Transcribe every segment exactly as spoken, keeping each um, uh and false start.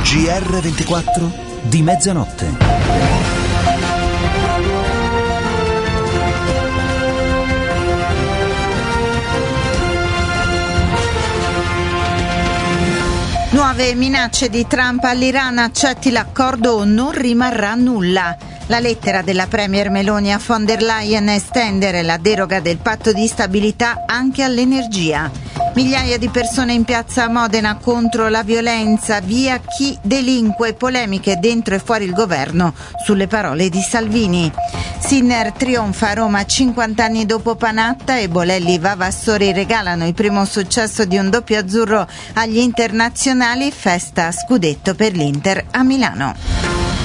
G R ventiquattro di mezzanotte. Nuove minacce di Trump all'Iran, accetti l'accordo o non rimarrà nulla. La lettera della premier Meloni a von der Leyen è estendere la deroga del patto di stabilità anche all'energia. Migliaia di persone in piazza a Modena contro la violenza, via chi delinque, polemiche dentro e fuori il governo sulle parole di Salvini. Sinner trionfa a Roma cinquanta anni dopo Panatta e Bolelli Vavassori regalano il primo successo di un doppio azzurro agli internazionali, festa scudetto per l'Inter a Milano.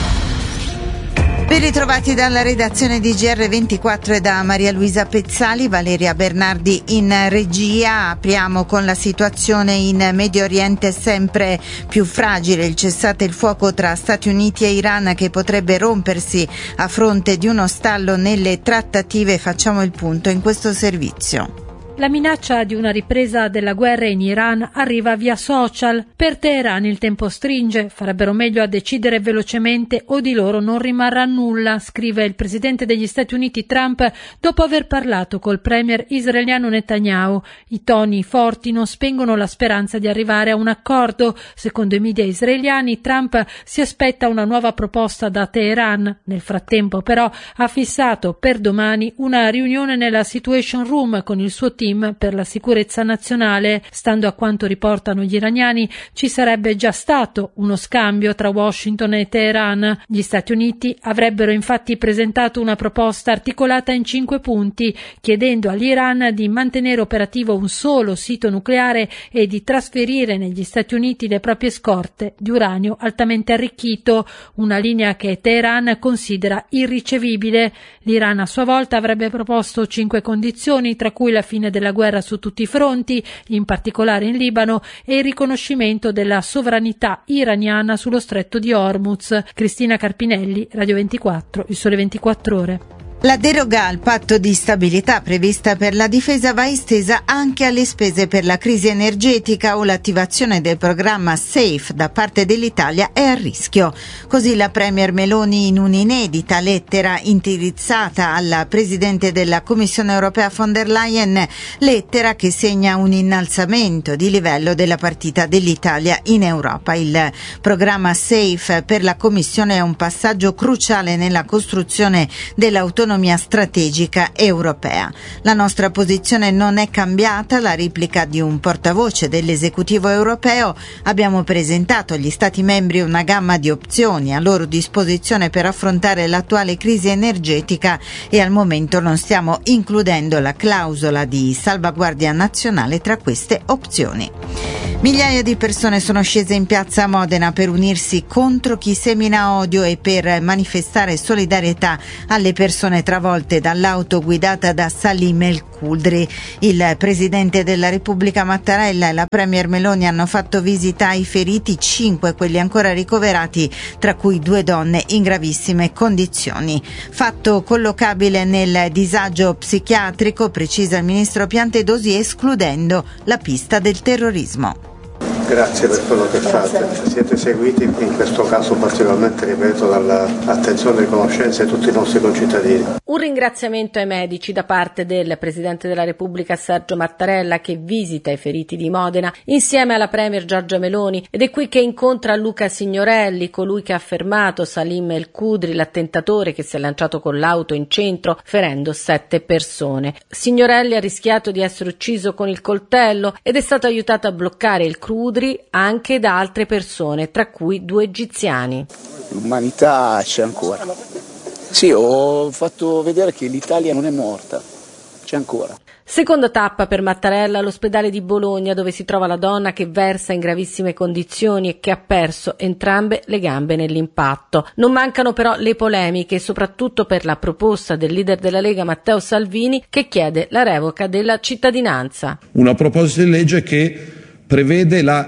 Ben ritrovati dalla redazione di G R ventiquattro e da Maria Luisa Pezzali, Valeria Bernardi in regia. Apriamo con la situazione in Medio Oriente sempre più fragile, il cessate il fuoco tra Stati Uniti e Iran che potrebbe rompersi a fronte di uno stallo nelle trattative. Facciamo il punto in questo servizio. La minaccia di una ripresa della guerra in Iran arriva via social. Per Teheran il tempo stringe, farebbero meglio a decidere velocemente o di loro non rimarrà nulla, scrive il presidente degli Stati Uniti Trump dopo aver parlato col premier israeliano Netanyahu. I toni forti non spengono la speranza di arrivare a un accordo. Secondo i media israeliani Trump si aspetta una nuova proposta da Teheran. Nel frattempo però ha fissato per domani una riunione nella Situation Room con il suo team per la sicurezza nazionale. Stando a quanto riportano gli iraniani, ci sarebbe già stato uno scambio tra Washington e Teheran. Gli Stati Uniti avrebbero infatti presentato una proposta articolata in cinque punti, chiedendo all'Iran di mantenere operativo un solo sito nucleare e di trasferire negli Stati Uniti le proprie scorte di uranio altamente arricchito, una linea che Teheran considera irricevibile. L'Iran a sua volta avrebbe proposto cinque condizioni, tra cui la fine della guerra su tutti i fronti, in particolare in Libano, e il riconoscimento della sovranità iraniana sullo stretto di Hormuz. Cristina Carpinelli, Radio ventiquattro, Il Sole ventiquattro Ore. La deroga al patto di stabilità prevista per la difesa va estesa anche alle spese per la crisi energetica o l'attivazione del programma SAFE da parte dell'Italia è a rischio. Così la premier Meloni in un'inedita lettera indirizzata alla presidente della Commissione europea von der Leyen, lettera che segna un innalzamento di livello della partita dell'Italia in Europa. Il programma SAFE per la Commissione è un passaggio cruciale nella costruzione dell'autonomia strategica europea. La nostra posizione non è cambiata, la replica di un portavoce dell'esecutivo europeo. Abbiamo presentato agli Stati membri una gamma di opzioni a loro disposizione per affrontare l'attuale crisi energetica e al momento non stiamo includendo la clausola di salvaguardia nazionale tra queste opzioni. Migliaia di persone sono scese in piazza a Modena per unirsi contro chi semina odio e per manifestare solidarietà alle persone travolte dall'auto guidata da Salim El-Khudri. Il presidente della Repubblica Mattarella e la premier Meloni hanno fatto visita ai feriti, cinque quelli ancora ricoverati, tra cui due donne in gravissime condizioni. Fatto collocabile nel disagio psichiatrico, precisa il ministro Piantedosi, escludendo la pista del terrorismo. Grazie per quello che fate, siete seguiti in questo caso particolarmente, ripeto, dall'attenzione e conoscenza di tutti i nostri concittadini. Un ringraziamento ai medici da parte del Presidente della Repubblica Sergio Mattarella, che visita i feriti di Modena insieme alla Premier Giorgia Meloni, ed è qui che incontra Luca Signorelli, colui che ha fermato Salim El-Khudri, l'attentatore che si è lanciato con l'auto in centro ferendo sette persone. Signorelli ha rischiato di essere ucciso con il coltello ed è stato aiutato a bloccare il Khudri anche da altre persone, tra cui due egiziani. L'umanità c'è ancora. Sì, ho fatto vedere che l'Italia non è morta, c'è ancora. Seconda tappa per Mattarella all'ospedale di Bologna, dove si trova la donna che versa in gravissime condizioni e che ha perso entrambe le gambe nell'impatto. Non mancano però le polemiche, soprattutto per la proposta del leader della Lega Matteo Salvini, che chiede la revoca della cittadinanza. Una proposta di legge che prevede la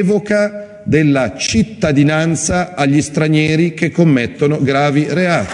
revoca della cittadinanza agli stranieri che commettono gravi reati.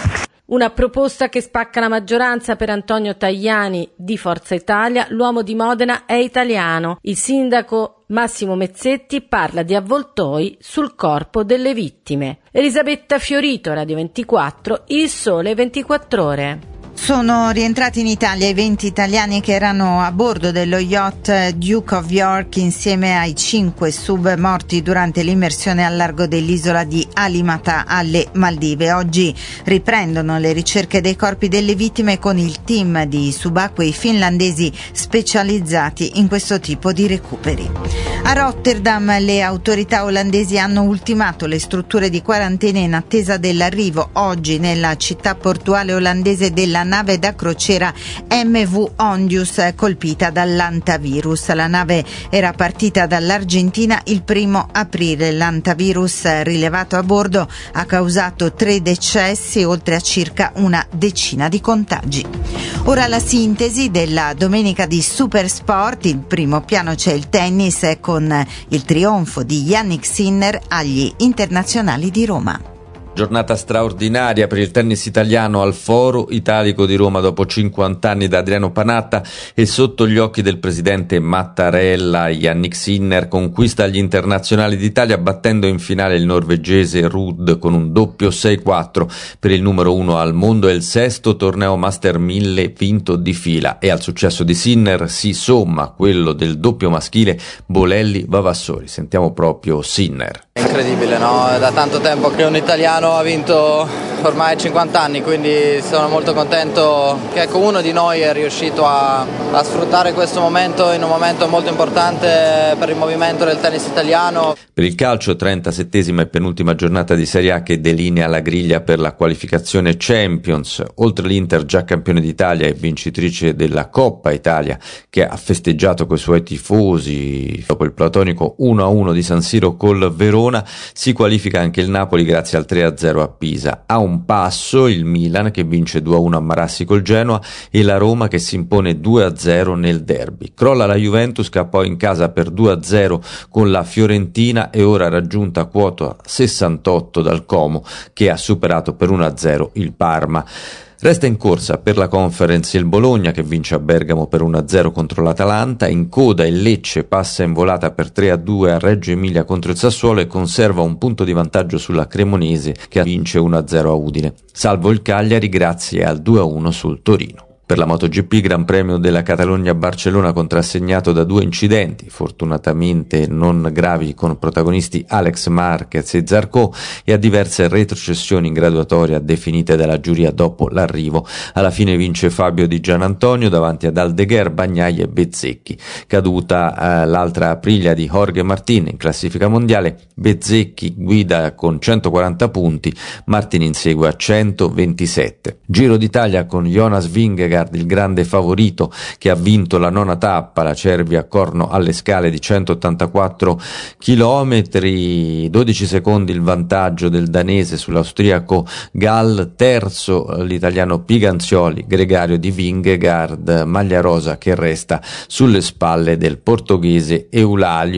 Una proposta che spacca la maggioranza per Antonio Tajani di Forza Italia. L'uomo di Modena è italiano. Il sindaco Massimo Mezzetti parla di avvoltoi sul corpo delle vittime. Elisabetta Fiorito, Radio ventiquattro, Il Sole ventiquattro Ore. Sono rientrati in Italia i venti italiani che erano a bordo dello yacht Duke of York insieme ai cinque sub morti durante l'immersione al largo dell'isola di Alimata alle Maldive. Oggi riprendono le ricerche dei corpi delle vittime con il team di subacquei finlandesi specializzati in questo tipo di recuperi. A Rotterdam le autorità olandesi hanno ultimato le strutture di quarantena in attesa dell'arrivo oggi nella città portuale olandese della nave da crociera M V Ondius colpita dall'antavirus. La nave era partita dall'Argentina il primo aprile. L'antavirus rilevato a bordo ha causato tre decessi oltre a circa una decina di contagi. Ora la sintesi della domenica di Supersport. Il primo piano c'è il tennis con il trionfo di Jannik Sinner agli internazionali di Roma. Giornata straordinaria per il tennis italiano al Foro Italico di Roma dopo cinquanta anni da Adriano Panatta e sotto gli occhi del presidente Mattarella. Jannik Sinner conquista gli internazionali d'Italia battendo in finale il norvegese Ruud con un doppio sei quattro per il numero uno al mondo e il sesto torneo Master mille vinto di fila, e al successo di Sinner si somma quello del doppio maschile Bolelli-Vavassori. Sentiamo proprio Sinner. È incredibile, no? È da tanto tempo che un italiano ha vinto ormai cinquanta anni, quindi sono molto contento che ecco, uno di noi è riuscito a, a sfruttare questo momento in un momento molto importante per il movimento del tennis italiano. Per il calcio, trentasettesima e penultima giornata di Serie A che delinea la griglia per la qualificazione Champions. Oltre l'Inter già campione d'Italia e vincitrice della Coppa Italia che ha festeggiato coi suoi tifosi dopo il platonico uno a uno di San Siro col Verona, si qualifica anche il Napoli grazie al tre a zero a Pisa. A un passo il Milan che vince due a uno a Marassi col Genoa e la Roma che si impone due a zero nel derby. Crolla la Juventus che ha poi in casa per due a zero con la Fiorentina e ora raggiunta quota sessantotto dal Como che ha superato per uno a zero il Parma. Resta in corsa per la Conference il Bologna che vince a Bergamo per uno a zero contro l'Atalanta, in coda il Lecce passa in volata per tre a due a Reggio Emilia contro il Sassuolo e conserva un punto di vantaggio sulla Cremonese che vince uno a zero a Udine, salvo il Cagliari grazie al due a uno sul Torino. Per la MotoGP Gran Premio della Catalogna a Barcellona contrassegnato da due incidenti, fortunatamente non gravi, con protagonisti Alex Marquez e Zarco, e a diverse retrocessioni in graduatoria definite dalla giuria dopo l'arrivo. Alla fine vince Fabio Di Gianantonio davanti ad Aldeguer, Bagnaia e Bezzecchi. Caduta eh, l'altra Aprilia di Jorge Martin in classifica mondiale, Bezzecchi guida con centoquaranta punti, Martin insegue a centoventisette. Giro d'Italia con Jonas Vingegaard il grande favorito che ha vinto la nona tappa, la Cervia Corno alle Scale di centottantaquattro chilometri, dodici secondi il vantaggio del danese sull'austriaco Gall, terzo l'italiano Piganzioli, gregario di Vingegaard, maglia rosa che resta sulle spalle del portoghese Eulalio.